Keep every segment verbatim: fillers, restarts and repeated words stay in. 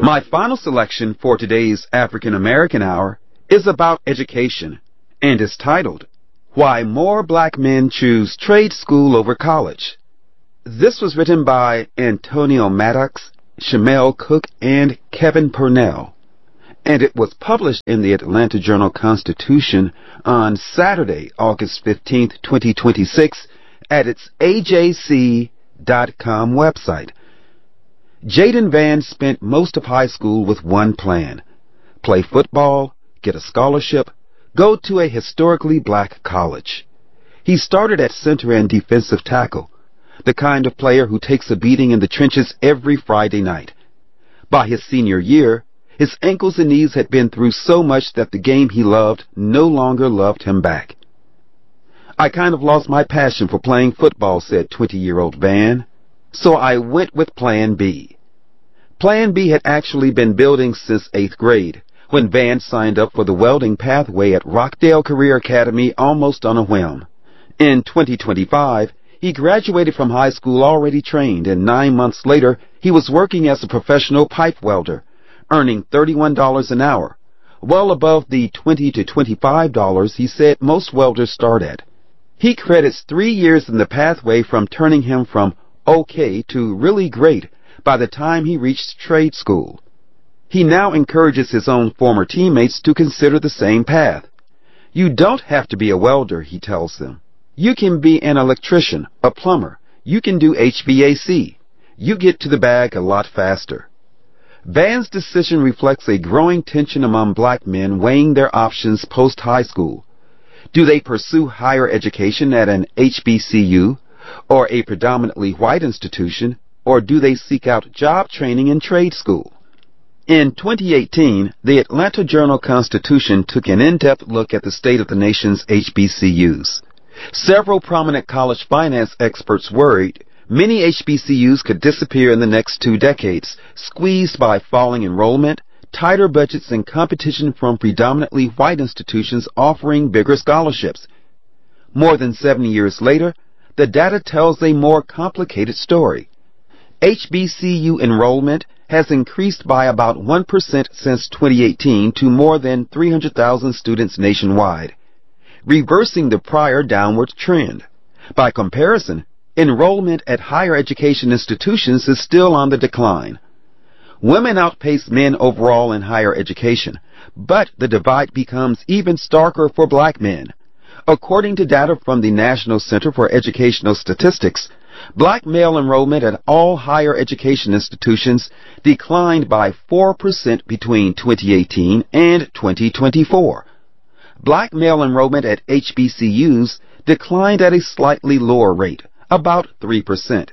My final selection for today's African American Hour is about education and is titled, Why More Black Men Choose Trade School Over College. This was written by Antonio Maddox, Shamel Cook, and Kevin Purnell, and it was published in the Atlanta Journal-Constitution on Saturday, August fifteenth, twenty twenty-six, at its A J C dot com website. Jaden Vance spent most of high school with one plan: play football, get a scholarship, go to a historically black college. He started at center and defensive tackle, the kind of player who takes a beating in the trenches every Friday night. By his senior year, his ankles and knees had been through so much that the game he loved no longer loved him back. I kind of lost my passion for playing football, said twenty-year-old Van, so I went with Plan B. Plan B had actually been building since eighth grade, when Van signed up for the welding pathway at Rockdale Career Academy almost on a whim. In twenty twenty-five, he graduated from high school already trained, and nine months later, he was working as a professional pipe welder, earning thirty-one dollars an hour, well above the twenty to twenty-five dollars he said most welders start at. He credits three years in the pathway from turning him from okay to really great by the time he reached trade school. He now encourages his own former teammates to consider the same path. You don't have to be a welder, he tells them. You can be an electrician, a plumber. You can do H V A C. You get to the bag a lot faster. Van's decision reflects a growing tension among black men weighing their options post-high school. Do they pursue higher education at an H B C U or a predominantly white institution, or do they seek out job training in trade school? In twenty eighteen, the Atlanta Journal-Constitution took an in-depth look at the state of the nation's H B C Us. Several prominent college finance experts worried many H B C Us could disappear in the next two decades, squeezed by falling enrollment, tighter budgets, and competition from predominantly white institutions offering bigger scholarships. More than seventy years later, the data tells a more complicated story. H B C U enrollment has increased by about one percent since twenty eighteen to more than three hundred thousand students nationwide, reversing the prior downward trend. By comparison, enrollment at higher education institutions is still on the decline. Women outpace men overall in higher education, but the divide becomes even starker for black men. According to data from the National Center for Educational Statistics, black male enrollment at all higher education institutions declined by four percent between twenty eighteen and twenty twenty-four. Black male enrollment at H B C Us declined at a slightly lower rate, about three percent.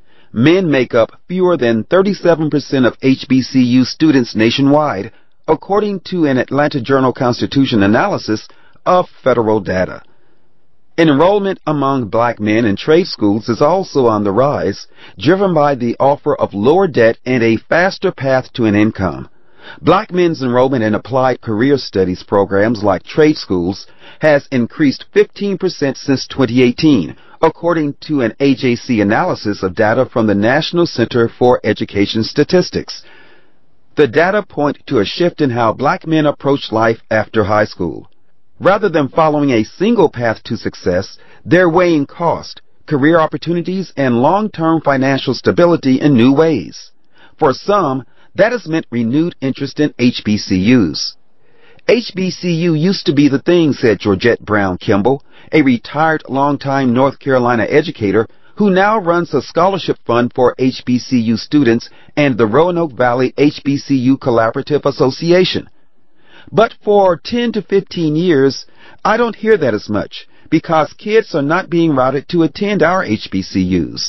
Men make up fewer than thirty-seven percent of H B C U students nationwide, according to an Atlanta Journal-Constitution analysis of federal data. Enrollment among black men in trade schools is also on the rise, driven by the offer of lower debt and a faster path to an income. Black men's enrollment in applied career studies programs like trade schools has increased fifteen percent since twenty eighteen, according to an A J C analysis of data from the National Center for Education Statistics. The data point to a shift in how black men approach life after high school. Rather than following a single path to success, they're weighing cost, career opportunities, and long-term financial stability in new ways. For some, that has meant renewed interest in H B C Us. H B C U used to be the thing, said Georgette Brown Kimball, a retired longtime North Carolina educator who now runs a scholarship fund for H B C U students and the Roanoke Valley H B C U Collaborative Association. But for ten to fifteen years, I don't hear that as much, because kids are not being routed to attend our H B C Us.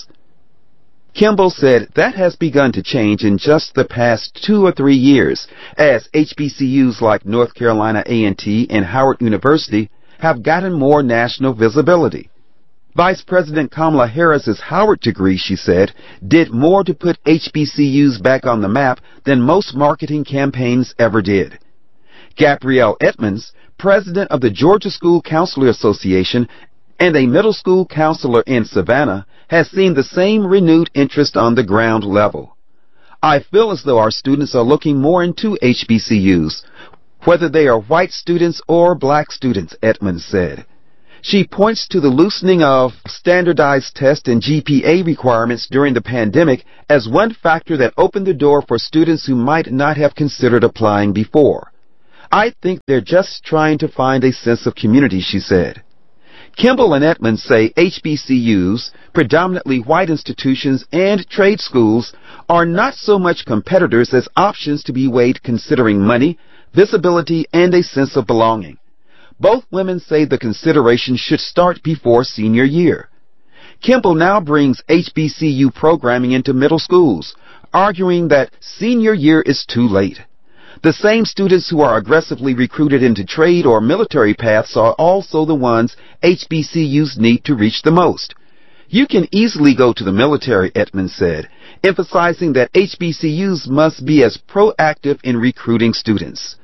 Kimball said that has begun to change in just the past two or three years, as H B C Us like North Carolina A and T and Howard University have gotten more national visibility. Vice President Kamala Harris's Howard degree, she said, did more to put H B C Us back on the map than most marketing campaigns ever did. Gabrielle Edmonds, president of the Georgia School Counselor Association and a middle school counselor in Savannah, has seen the same renewed interest on the ground level. I feel as though our students are looking more into H B C Us, whether they are white students or black students, Edmonds said. She points to the loosening of standardized test and G P A requirements during the pandemic as one factor that opened the door for students who might not have considered applying before. I think they're just trying to find a sense of community, she said. Kimball and Edmonds say H B C Us, predominantly white institutions and trade schools, are not so much competitors as options to be weighed considering money, visibility, and a sense of belonging. Both women say the consideration should start before senior year. Kimball now brings H B C U programming into middle schools, arguing that senior year is too late. The same students who are aggressively recruited into trade or military paths are also the ones H B C Us need to reach the most. You can easily go to the military, Edmonds said, emphasizing that H B C Us must be as proactive in recruiting students.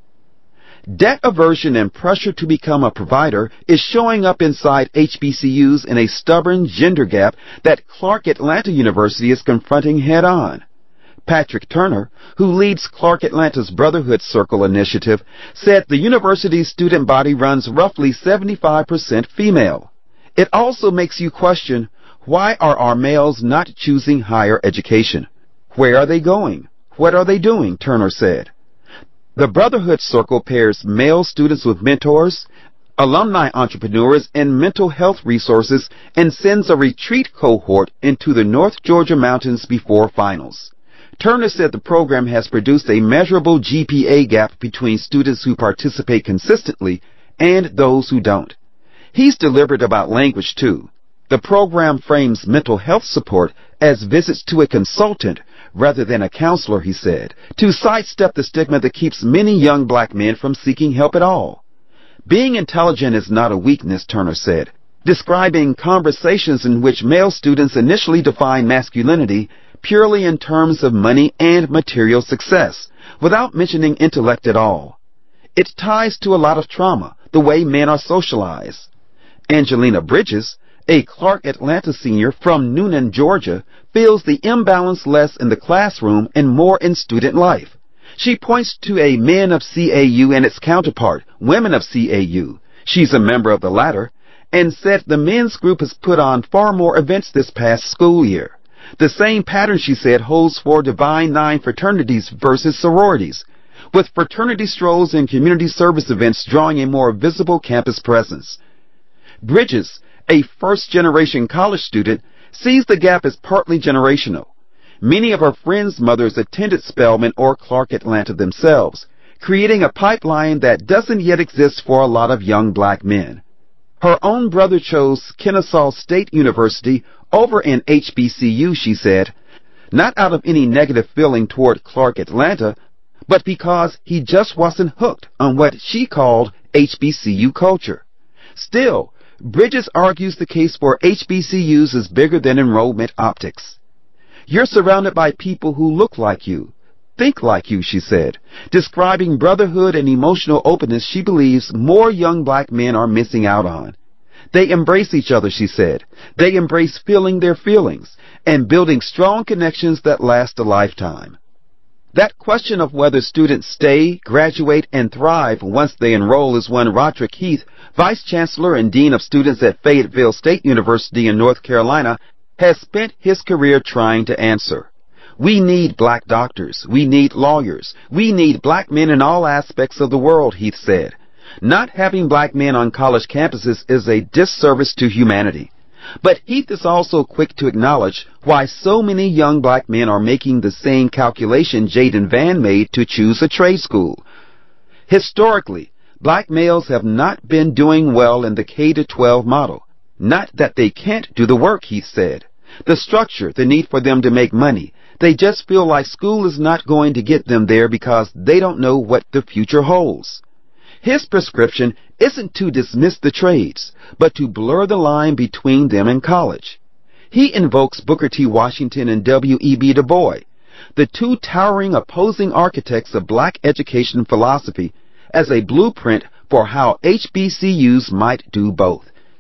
Debt aversion and pressure to become a provider is showing up inside H B C Us in a stubborn gender gap that Clark Atlanta University is confronting head-on. Patrick Turner, who leads Clark Atlanta's Brotherhood Circle initiative, said the university's student body runs roughly seventy-five percent female. It also makes you question, why are our males not choosing higher education? Where are they going? What are they doing? Turner said. The Brotherhood Circle pairs male students with mentors, alumni entrepreneurs, and mental health resources and sends a retreat cohort into the North Georgia mountains before finals. Turner said the program has produced a measurable G P A gap between students who participate consistently and those who don't. He's deliberate about language, too. The program frames mental health support as visits to a consultant rather than a counselor, he said, to sidestep the stigma that keeps many young black men from seeking help at all. Being intelligent is not a weakness, Turner said, describing conversations in which male students initially define masculinity purely in terms of money and material success, without mentioning intellect at all. It ties to a lot of trauma, the way men are socialized. Angelina Bridges, a Clark Atlanta senior from Noonan, Georgia, feels the imbalance less in the classroom and more in student life. She points to a Men of C A U and its counterpart, Women of C A U. She's a member of the latter, and said the men's group has put on far more events this past school year. The same pattern, she said, holds for Divine Nine fraternities versus sororities, with fraternity strolls and community service events drawing a more visible campus presence. Bridges, a first-generation college student, sees the gap as partly generational. Many of her friends' mothers attended Spelman or Clark Atlanta themselves, creating a pipeline that doesn't yet exist for a lot of young black men. Her own brother chose Kennesaw State University over an H B C U, she said, not out of any negative feeling toward Clark Atlanta, but because he just wasn't hooked on what she called H B C U culture. Still, Bridges argues the case for H B C Us is bigger than enrollment optics. You're surrounded by people who look like you, think like you, she said, describing brotherhood and emotional openness she believes more young black men are missing out on. They embrace each other, she said. They embrace feeling their feelings and building strong connections that last a lifetime. That question of whether students stay, graduate, and thrive once they enroll is one Roderick Heath, Vice Chancellor and Dean of Students at Fayetteville State University in North Carolina, has spent his career trying to answer. We need black doctors. We need lawyers. We need black men in all aspects of the world, Heath said. Not having black men on college campuses is a disservice to humanity. But Heath is also quick to acknowledge why so many young black men are making the same calculation Jaden Van made to choose a trade school. Historically, black males have not been doing well in the K through twelve model. Not that they can't do the work, Heath said. The structure, the need for them to make money, they just feel like school is not going to get them there because they don't know what the future holds. His prescription isn't to dismiss the trades, but to blur the line between them and college. He invokes Booker T. Washington and W E B Du Bois, the two towering opposing architects of black education philosophy, as a blueprint for how H B C Us might do both.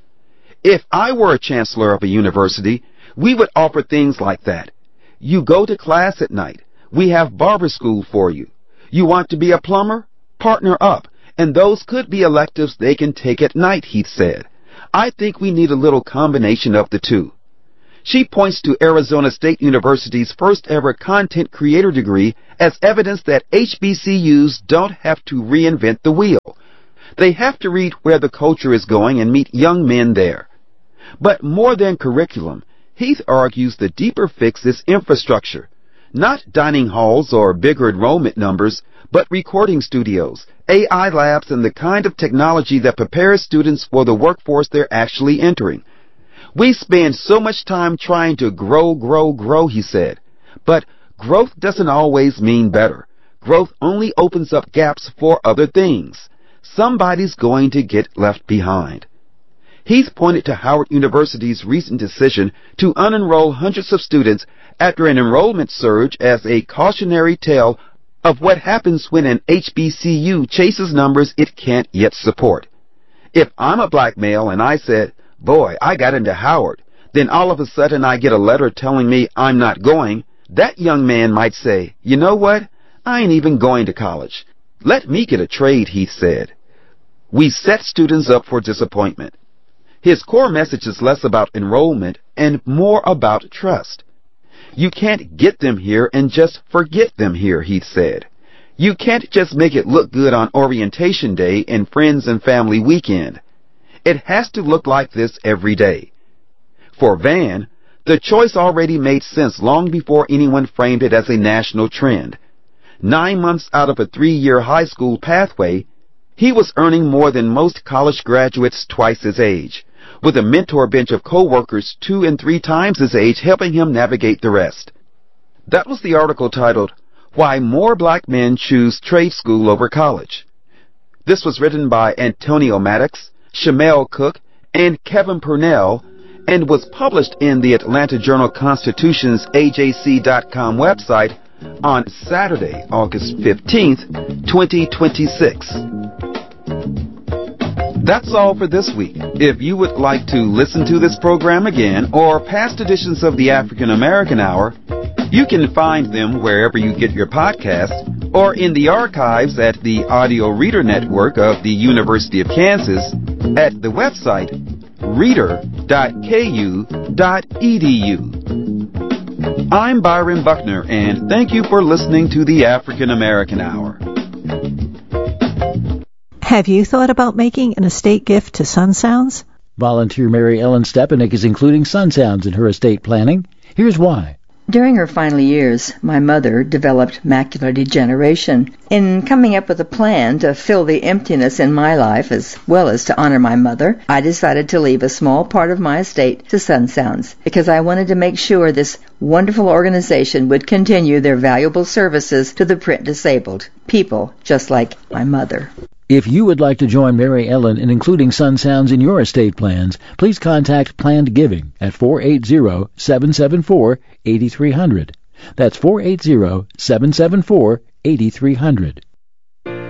If I were a chancellor of a university, we would offer things like that. You go to class at night. We have barber school for you. You want to be a plumber? Partner up, and those could be electives they can take at night, Heath said. I think we need a little combination of the two. She points to Arizona State University's first ever content creator degree as evidence that H B C Us don't have to reinvent the wheel. They have to read where the culture is going and meet young men there. But more than curriculum, Heath argues the deeper fix is infrastructure. Not dining halls or bigger enrollment numbers, but recording studios, A I labs, and the kind of technology that prepares students for the workforce they're actually entering. We spend so much time trying to grow, grow, grow, he said. But growth doesn't always mean better. Growth only opens up gaps for other things. Somebody's going to get left behind. Heath pointed to Howard University's recent decision to unenroll hundreds of students after an enrollment surge as a cautionary tale of what happens when an H B C U chases numbers it can't yet support. If I'm a black male and I said, boy, I got into Howard, then all of a sudden I get a letter telling me I'm not going, that young man might say, you know what? I ain't even going to college. Let me get a trade, Heath said. We set students up for disappointment. His core message is less about enrollment and more about trust. You can't get them here and just forget them here, Heath said. You can't just make it look good on orientation day and friends and family weekend. It has to look like this every day. For Van, the choice already made sense long before anyone framed it as a national trend. Nine months out of a three-year high school pathway, he was earning more than most college graduates twice his age, with a mentor bench of co-workers two and three times his age helping him navigate the rest. That was the article titled, Why More Black Men Choose Trade School Over College. This was written by Antonio Maddox, Shamel Cook, and Kevin Purnell, and was published in the Atlanta Journal-Constitution's A J C dot com website on Saturday, August fifteenth, twenty twenty-six. That's all for this week. If you would like to listen to this program again or past editions of the African American Hour, you can find them wherever you get your podcasts or in the archives at the Audio Reader Network of the University of Kansas at the website reader dot k u dot e d u. I'm Byron Buckner, and thank you for listening to the African American Hour. Have you thought about making an estate gift to Sun Sounds? Volunteer Mary Ellen Stepanek is including Sun Sounds in her estate planning. Here's why. During her final years, my mother developed macular degeneration. In coming up with a plan to fill the emptiness in my life as well as to honor my mother, I decided to leave a small part of my estate to Sun Sounds because I wanted to make sure this wonderful organization would continue their valuable services to the print disabled, people just like my mother. If you would like to join Mary Ellen in including Sun Sounds in your estate plans, please contact Planned Giving at four eight zero, seven seven four, eight three zero zero. That's four eight zero, seven seven four, eight three zero zero.